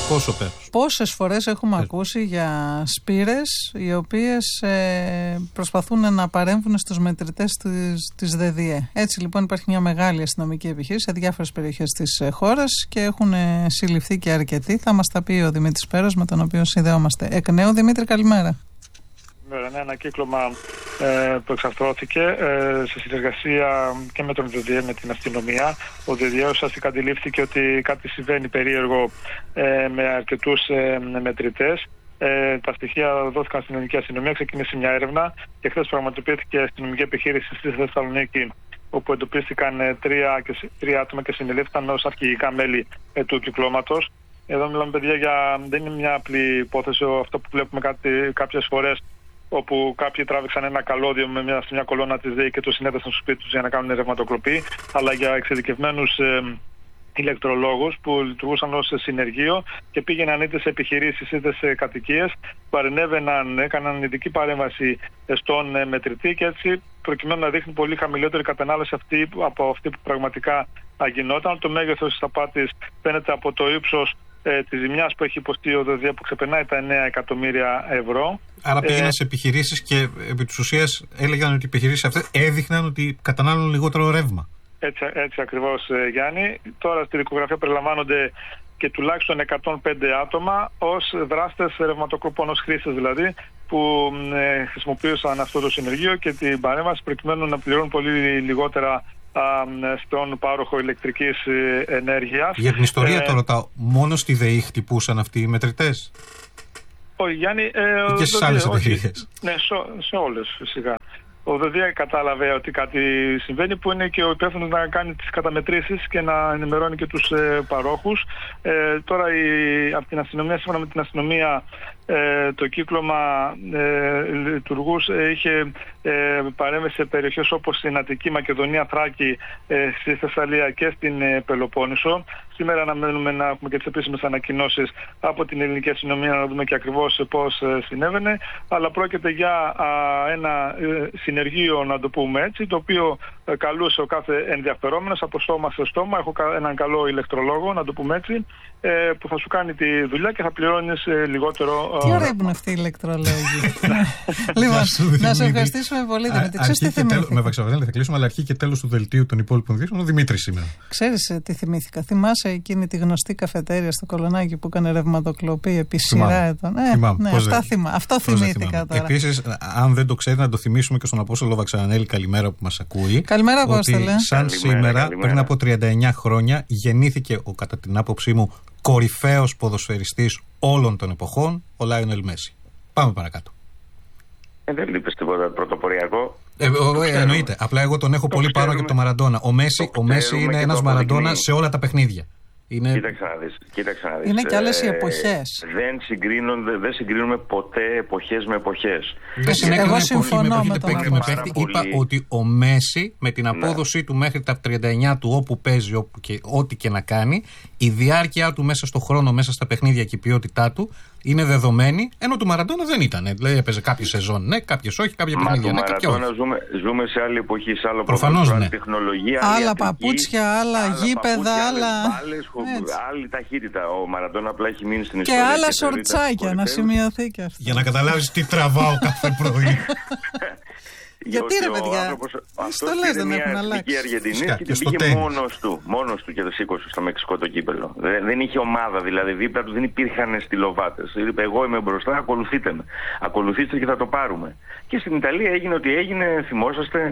Πόσο πέρας. Πόσες φορές έχουμε ακούσει για σπήρες οι οποίες προσπαθούν να παρέμβουν στους μετρητές της ΔΔΕ. Έτσι λοιπόν υπάρχει μια μεγάλη αστυνομική επιχείρηση σε διάφορες περιοχές της χώρας και έχουν συλληφθεί και αρκετοί. Θα μας τα πει ο Δημήτρης Πέρος, με τον οποίο συνδεόμαστε εκ νέου. Δημήτρη, καλημέρα. Είναι ένα κύκλωμα που εξαρθρώθηκε σε συνεργασία και με τον ΔΔΕ, με την αστυνομία. Ο ΔΔΕ ουσιαστικά αντιλήφθηκε ότι κάτι συμβαίνει περίεργο με αρκετούς μετρητές. Τα στοιχεία δόθηκαν στην ελληνική αστυνομία, ξεκίνησε μια έρευνα και χθες πραγματοποιήθηκε αστυνομική επιχείρηση στη Θεσσαλονίκη, όπου εντοπίστηκαν τρία άτομα και συνελήφθηκαν ως αρχηγικά μέλη του κυκλώματος. Εδώ μιλάμε, παιδιά, δεν είναι μια απλή υπόθεση αυτό που βλέπουμε κάποιες φορές, όπου κάποιοι τράβηξαν ένα καλώδιο σε μια κολόνα της ΔΕΗ και το συνέδεσαν στο σπίτι τους για να κάνουν ρευματοκλοπή, αλλά για εξειδικευμένους ηλεκτρολόγους που λειτουργούσαν ως συνεργείο και πήγαιναν είτε σε επιχειρήσεις είτε σε κατοικίες, παρενέβαιναν, έκαναν ειδική παρέμβαση στον μετρητή και έτσι προκειμένου να δείχνει πολύ χαμηλότερη κατανάλωση από αυτή που πραγματικά γινόταν. Το μέγεθος της απάτης φαίνεται από το ύψος της ζημιάς που έχει υποστεί ο ΔΔΕ, που ξεπερνάει τα 9 εκατομμύρια ευρώ. Άρα πήγαιναν σε επιχειρήσεις και επί της ουσίας έλεγαν ότι οι επιχειρήσεις αυτές έδειχναν ότι κατανάλωναν λιγότερο ρεύμα. Έτσι ακριβώς, Γιάννη. Τώρα στη δικογραφία περιλαμβάνονται και τουλάχιστον 105 άτομα ως δράστες ρευματοκλοπών, ως χρήστες δηλαδή, που χρησιμοποιούσαν αυτό το συνεργείο και την παρέμβαση προκειμένου να πληρώνουν πολύ λιγότερα στον πάροχο ηλεκτρικής ενέργειας. Για την ιστορία το ρωτάω, μόνο στη ΔΕΗ χτυπούσαν αυτοί οι μετρητές? Όχι, Γιάννη. Και στις άλλες εταιρείες? Ναι, σε όλες φυσικά. Ο ΔΔΕ κατάλαβε ότι κάτι συμβαίνει, που είναι και ο υπεύθυνος να κάνει τις καταμετρήσεις και να ενημερώνει και τους παρόχους. Τώρα από την αστυνομία, σύμφωνα με την αστυνομία, το κύκλωμα λειτουργούς είχε παρέμβει σε περιοχές όπως στην Αττική, Μακεδονία, Θράκη, στη Θεσσαλία και στην Πελοπόννησο. Σήμερα αναμένουμε να έχουμε και τις επίσημες ανακοινώσεις από την ελληνική αστυνομία να δούμε και ακριβώς πώς συνέβαινε. Αλλά πρόκειται για ένα συνεργείο, να το πούμε έτσι, το οποίο καλούσε ο κάθε ενδιαφερόμενος από στόμα σε στόμα. Έχω έναν καλό ηλεκτρολόγο, να το πούμε έτσι, που θα σου κάνει τη δουλειά και θα πληρώνεις λιγότερο. Τι ωραία που είναι αυτοί οι ηλεκτρολόγοι. Λοιπόν, να σε ευχαριστήσουμε πολύ, Δημήτρη. Ξέρεις τι θυμήθηκα? Με Βαξαβέλη θα κλείσουμε, αλλά αρχή και τέλος του δελτίου των υπόλοιπων ειδήσεων ο Δημήτρης σήμερα. Ξέρεις τι θυμήθηκα? Θυμάσαι εκείνη τη γνωστή καφετέρια στο Κολονάκι που έκανε ρευματοκλοπή επί σειρά ετών? Ναι, αυτό θυμήθηκα τώρα. Επίσης, αν δεν το ξέρει, να το θυμίσουμε και στον Απόστολο Βαξανέλη, καλημέρα, που μας ακούει. Καλημέρα, Απόστολε. Σαν σήμερα, πριν από 39 χρόνια, γεννήθηκε ο, κατά την άποψή μου, κορυφαίος ποδοσφαιριστής όλων των εποχών, ο Λάιονελ Μέση. Πάμε παρακάτω. Δεν είπες τίποτα πρωτοποριακό. Εννοείται. Απλά εγώ τον έχω πολύ πάνω και από τον Μαραντόνα. Ο Μέση είναι ένας Μαραντόνα σε όλα τα παιχνίδια. Κοίταξε να δεις. Είναι και άλλες οι εποχές. Δεν συγκρίνουμε ποτέ εποχές με εποχές. Εγώ συμφωνώ με τον παίκτη. Είπα ότι ο Μέση με την απόδοσή του μέχρι τα 39 του, όπου παίζει, ό,τι και να κάνει, η διάρκεια του μέσα στο χρόνο, μέσα στα παιχνίδια και η ποιότητά του είναι δεδομένη, ενώ του Μαραντόνα δεν ήταν. Δηλαδή έπαιζε κάποιες σεζόν, ναι, κάποιες όχι, κάποια παιχνίδια ναι, κάποια όχι. Ζούμε σε άλλη εποχή, σε άλλο προφανώς, άλλη τεχνολογία. Άλλα παπούτσια, άλλα γήπεδα, άλλα. Άλλη ταχύτητα. Ο Μαραντόνα απλά έχει μείνει στην ιστορία. Και άλλα σορτσάκια, να σημειωθεί και αυτό. Για να καταλάβεις τι τραβάω κάθε πρωί. Γιατί ρε παιδιά, οι στολές δεν έχουν αλλάξει. Η Αργεντινή και την πήγε μόνος του και το σήκωσε στο Μεξικό το κύπελο. Δεν είχε ομάδα, δηλαδή δίπλα του δεν υπήρχαν στυλοβάτες. Είπε εγώ είμαι μπροστά, ακολουθείτε με. Ακολουθήστε και θα το πάρουμε. Και στην Ιταλία έγινε ό,τι έγινε, θυμόσαστε,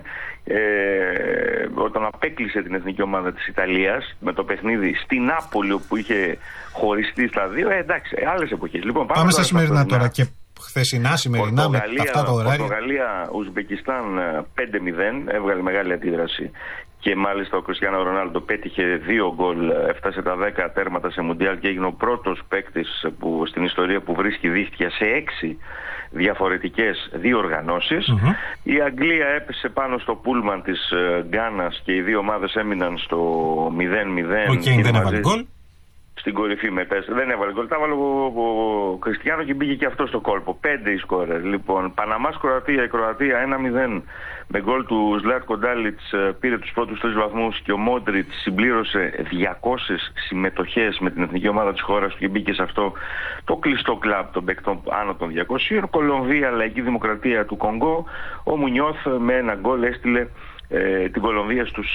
όταν απέκλεισε την εθνική ομάδα της Ιταλίας με το παιχνίδι στην Νάπολη, όπου είχε χωριστεί στα δύο. Εντάξει, άλλες εποχές. Λοιπόν, πάμε στα σημερινά τώρα και χθεσινά, σημερινά, με αυτά τα ωράρια. Πορτογαλία, Ουσμπεκιστάν 5-0, έβγαλε μεγάλη αντίδραση και μάλιστα ο Κριστιάνο Ρονάλντο πέτυχε 2 γκολ, έφτασε τα 10 τέρματα σε Μουντιάλ και έγινε ο πρώτος παίκτης στην ιστορία που βρίσκει δίχτυα σε 6 διαφορετικές διοργανώσεις. Η Αγγλία έπεσε πάνω στο πούλμαν της Γκάνας και οι δύο ομάδες έμειναν στο 0-0. Ο Κέιν δεν έβαλε γκολ. στην κορυφή με 4. Δεν έβαλε γκολ. Τα έβαλε ο Κριστιάνο και μπήκε και αυτό στο κόλπο. 5 οι σκόρερ. Λοιπόν, Παναμάς Κροατία. Η Κροατία 1-0 με γκολ του Ζλάτκο Ντάλιτς πήρε τους πρώτους 3 βαθμούς και ο Μόντριτς συμπλήρωσε 200 συμμετοχές με την εθνική ομάδα της χώρας του και μπήκε σε αυτό το κλειστό κλαμπ των παικτών άνω των 200. Κολομβία, Λαϊκή Δημοκρατία του Κονγκό. Ο Μουνιώθ με ένα γκολ έστειλε την Κολομβία στους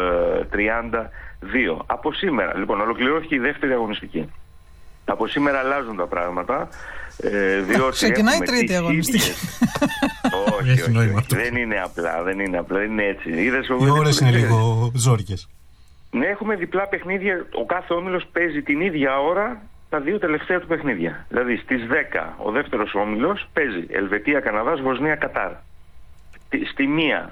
32. Από σήμερα, λοιπόν, ολοκληρώθηκε η δεύτερη αγωνιστική. Από σήμερα αλλάζουν τα πράγματα. Διότι ξεκινάει η τρίτη αγωνιστική. Όχι. Δεν είναι απλά. Δεν είναι έτσι. Οι ώρες είναι λίγο ζόρικες. Ναι, έχουμε διπλά παιχνίδια. Ο κάθε όμιλος παίζει την ίδια ώρα τα 2 τελευταία του παιχνίδια. Δηλαδή στις 10 ο δεύτερος όμιλος παίζει Ελβετία, Καναδάς, Βοσνία, Κατάρ. Στη 1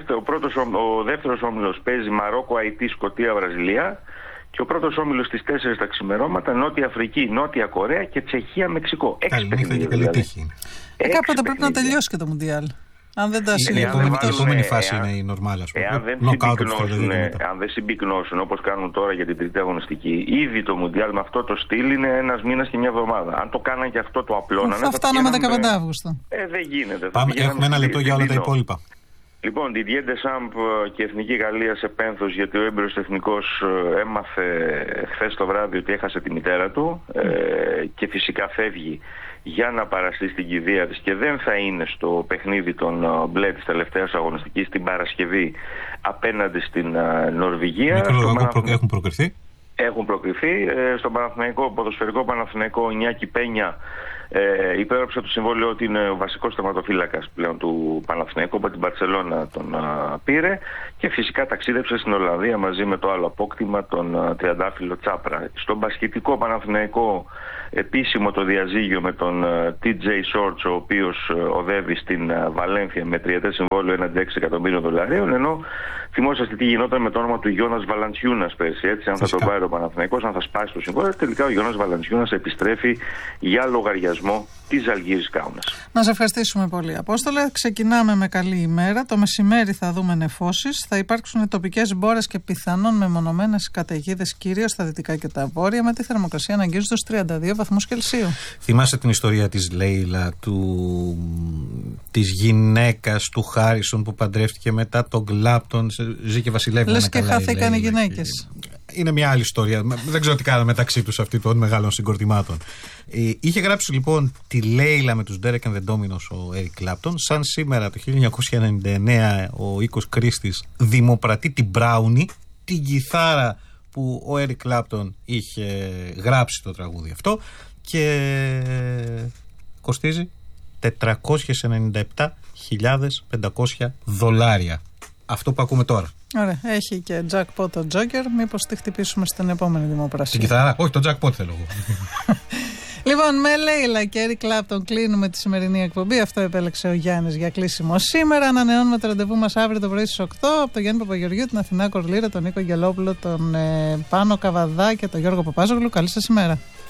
ο δεύτερος όμιλος παίζει Μαρόκο, Αϊτή, Σκωτία, Βραζιλία. Και ο πρώτος όμιλος στις 4 τα ξημερώματα, Νότια Αφρική, Νότια Κορέα και Τσεχία, Μεξικό. 6 παιχνίδια. Κάποτε πρέπει να τελειώσει και το Μουντιάλ. Αν δεν τα συνεχίσουν. Η επόμενη φάση είναι η νορμάλ, ας πούμε. Αν δεν συμπυκνώσουν όπως κάνουν τώρα για την τρίτη αγωνιστική, ήδη το Μουντιάλ με αυτό το στυλ είναι 1 μήνα και 1 εβδομάδα. Αν το κάναν και αυτό το απλώνανε. Θα φτάναμε 15 Αύγουστο. Δεν γίνεται. Έχουμε 1 λεπτό για όλα τα υπόλοιπα. Λοιπόν, Didier Deschamps και Εθνική Γαλλία σε πένθος, γιατί ο έμπειρος εθνικός έμαθε χθες το βράδυ ότι έχασε τη μητέρα του και φυσικά φεύγει για να παραστεί στην κηδεία της και δεν θα είναι στο παιχνίδι των μπλε της τελευταίας αγωνιστικής την Παρασκευή απέναντι στην Νορβηγία. Έχουν προκριθεί. Έχουν προκριθεί. Στον ποδοσφαιρικό Παναθηναϊκό, ο Νιάκη Πένια υπέγραψε το συμβόλαιο ότι είναι ο βασικός τερματοφύλακας πλέον του Παναθηναϊκού, από την Μπαρσελόνα τον πήρε και φυσικά ταξίδεψε στην Ολλανδία μαζί με το άλλο απόκτημα, τον τριαντάφυλλο Τσάπρα. Στον μπασκετικό Παναθηναϊκό επίσημο το διαζύγιο με τον TJ Shorts, ο οποίος οδεύει στην Βαλένθια με 3ετές συμβόλαιο $1,6 εκατομμύριων, ενώ θυμόσαστε τι γινόταν με το όνομα του Γιώνας Βαλαντσιούνας πέρσι, έτσι, αν θα τον πάρει ο Παναθηναϊκός, αν θα σπάσει το συμβόλαιο. Τελικά ο Γιώνας Βαλαντσιούνας επιστρέφει για λογαριασμό της Ζαλγκίρις Κάουνας. Να σε ευχαριστήσουμε πολύ, Απόστολε. Ξεκινάμε με καλή ημέρα. Το μεσημέρι θα δούμε νεφώσεις. Θα υπάρξουν τοπικές μπόρες και πιθανόν μεμονωμένες καταιγίδες, κυρίως στα δυτικά και τα βόρεια, με τη θερμοκρασία να αγγίζει τους 32 βαθμούς Κελσίου. Θυμάσαι την ιστορία της Λέιλα, της γυναίκας του Χάρισον που παντρεύτηκε μετά τον Κλάπτον, ζει και βασιλεύει. Λες και χάθηκαν οι γυναίκες. Είναι μια άλλη ιστορία. Δεν ξέρω τι κάνανε μεταξύ τους αυτοί των μεγάλων συγκορτημάτων. Είχε γράψει λοιπόν τη Λέιλα με τους Derek and the Dominos ο Eric Clapton. Σαν σήμερα το 1999 ο Οίκος Κρίστης δημοπρατεί την Brownie, την κιθάρα που ο Eric Clapton είχε γράψει το τραγούδι αυτό, και κοστίζει $497.500. Αυτό που ακούμε τώρα. Ωραία, έχει και jackpot το Joker. Μήπως τη χτυπήσουμε στην επόμενη δημοπρασία. Την κιθάρα, όχι το jackpot θέλω εγώ. Λοιπόν, με Λέιλα και Eric Clapton κλείνουμε τη σημερινή εκπομπή. Αυτό επέλεξε ο Γιάννης για κλείσιμο σήμερα. Ανανεώνουμε το ραντεβού μας αύριο το πρωί στις 8 από τον Γιάννη Παπαγεωργίου, την Αθηνά Κορλήρα, τον Νίκο Γελόπουλο, τον Πάνο Καβαδά και τον Γιώργο Παπάζογλου. Καλή σας ημέρα.